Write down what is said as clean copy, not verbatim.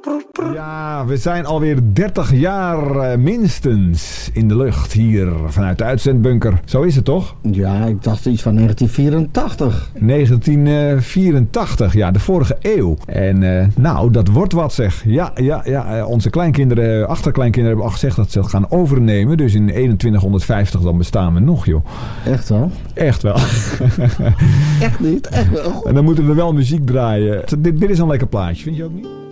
Ja, we zijn alweer 30 jaar minstens in de lucht hier vanuit de uitzendbunker. Zo is het toch? Ja, ik dacht iets van 1984. 1984, ja, de vorige eeuw. En nou, dat wordt wat zeg. Ja, onze kleinkinderen, achterkleinkinderen hebben al gezegd dat ze het gaan overnemen. Dus in 2150 dan bestaan we nog, joh. Echt wel? Echt wel. Echt niet? Echt wel? En dan moeten we wel muziek draaien. Dit is een lekker plaatje, vind je ook niet?